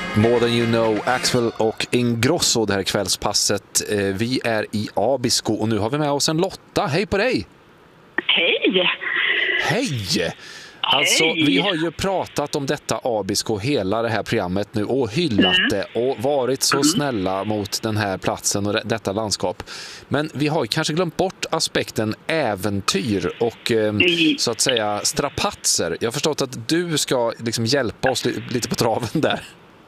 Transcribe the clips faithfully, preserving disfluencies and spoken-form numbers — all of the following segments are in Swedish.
More than you know, Axwell och Ingrosso, det här kvällspasset. Vi är i Abisko och nu har vi med oss en Lotta. Hej på dig! Hej! Hej! Alltså, Hej. vi har ju pratat om detta Abisko hela det här programmet nu och hyllat mm. det och varit så mm. snälla mot den här platsen och detta landskap. Men vi har kanske glömt bort aspekten äventyr och eh, mm. så att säga strapatser. Jag har förstått att du ska liksom hjälpa oss lite på traven där.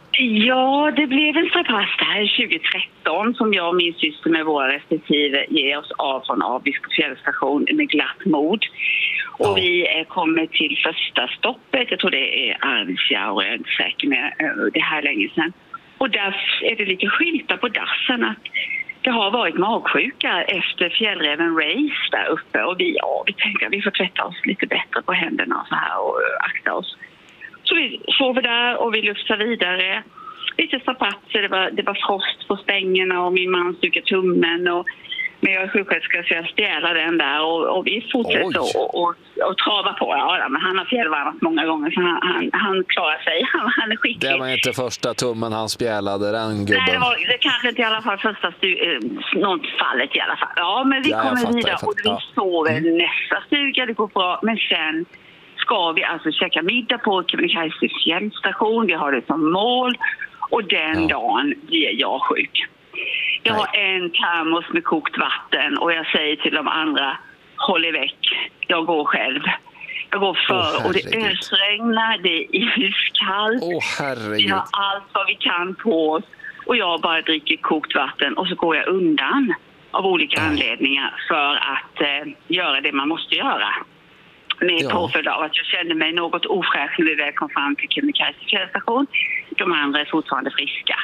Ja, det blev en strapass här tjugo-tretton som jag och min syster med våra respektive ger oss av från Abisko fjällstation med glatt mod. Och ja. vi kommer till första stoppet, jag tror det är Arvidsjaur, jag är inte säker med det här länge sedan. Och där är det lite skyltar på dassen att det har varit magsjuka efter fjällräven Race där uppe. Och vi, ja, vi tänker att vi får tvätta oss lite bättre på händerna och så här och akta oss. Så vi sover där och vi luftar vidare. Lite strapatser, det var, det var frost på stängerna och min man stukade tummen. Och, men jag är sjuksköterska så jag stjälar den där och, och vi fortsätter och, och, och trava på. Ja, men han har fjällvandrat många gånger så han, han, han klarar sig. Han, han är skicklig. Det var inte första tummen han spjälade, den gubben. Nej, det var det kanske inte i alla fall första stu- något fallet i alla fall. Ja, men vi ja, kommer fattar, vidare och vi sover mm. nästa stuga, det går bra. Men sen ska vi alltså käka middag på Kebnekaise fjällstation. Vi har det som mål. Och den ja. dagen blir jag sjuk. Jag har en termos med kokt vatten och jag säger till de andra, håll i väck. Jag går själv. Jag går för oh, och det ösregnar, det är iskallt. Oh, herregud. Vi har allt vad vi kan på oss. Och jag bara dricker kokt vatten och så går jag undan av olika oh. anledningar för att eh, göra det man måste göra. Med ja. påföljd av att jag kände mig något ofräsch när vi kom fram till Kebnekaise fjällstation. De andra är fortfarande friska.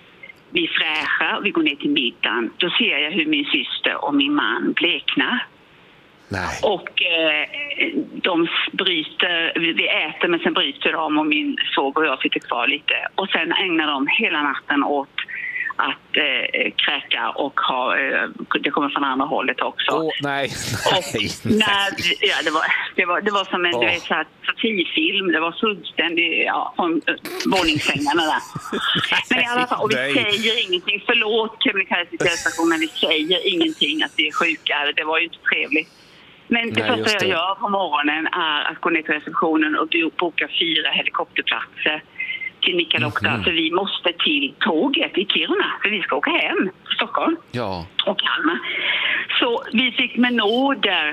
Vi fräschar, vi går ner till middagen. Då ser jag hur min syster och min man bleknar. Nej. Och eh, de bryter, vi äter men sen bryter de och min svåger och jag sitter kvar lite. Och sen ägnar de hela natten åt att eh, kräka och ha, eh, det kommer från andra hållet också. Åh, nej, och, nej, när, ja, det, var, det, var, det var som en oh. satirfilm, det var fullständigt ja, från äh, våningssängarna där. Men i alla fall, och vi nej. säger ingenting, förlåt Kebnekaise fjällstation, men vi säger ingenting att vi är sjuka, det var ju inte trevligt. Men det nej, första jag gör på morgonen är att gå ner till receptionen och boka fyra helikopterplatser till Nikkaluokta, mm-hmm. för vi måste till tåget i Kiruna, för vi ska åka hem till Stockholm ja. och Kalmar. Så vi fick med nåder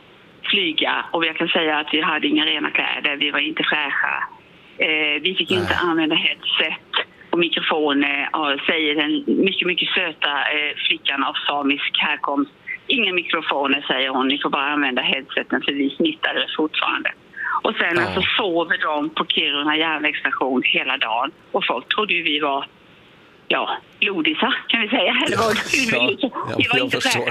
flyga och jag kan säga att vi hade inga rena kläder, vi var inte fräscha. Eh, vi fick Nej. inte använda headset och mikrofoner, och säger den mycket, mycket söta eh, flickan av samisk härkomst. Inga mikrofoner, säger hon, ni får bara använda headseten för vi smittade fortfarande. Och sen ja. alltså sover de på Kiruna järnvägsstation hela dagen. Och folk trodde ju vi var, ja, blodisar kan vi säga. Eller var, ja, vi, vi var inte fräscha.